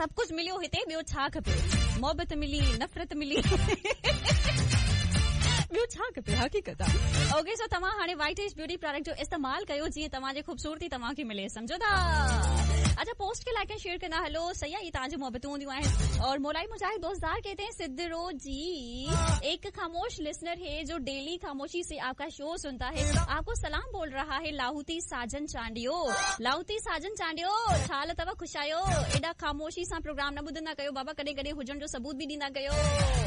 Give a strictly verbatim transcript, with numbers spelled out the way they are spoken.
सभु कुझु मिलियो हिते, ॿियो छा खपे? मोहबत मिली, नफ़रत मिली, ॿियो छा खपे हक़ीक़त आहे। ओके, सो तव्हां हाणे वाइट एज ब्यूटी प्रोडक्ट जो इस्तेमाल कयो जीअं तव्हांजी ख़ूबसूरती तव्हांखे मिले, सम्झो था? अच्छा, पोस्ट के लाइक एंड शेयर करना। हेलो सही है, ये तव्हांजी मोहबतूं हूंदियूं आहिनि। और मोलाई मुजाहिद दोस्तदार कहते हैं सिद्धरो जी एक खामोश लिसनर है जो डेली खामोशी से आपका शो सुनता है, आपको सलाम बोल रहा है लाहौती साजन चांडियो। लाहौती साजन चांडियो, छाल तव खुशायो, एॾा ख़ामोशी सां प्रोग्राम न ॿुधंदा कयो बाबा, कॾहिं कॾहिं हुजण जो सबूत बि ॾींदा कयो।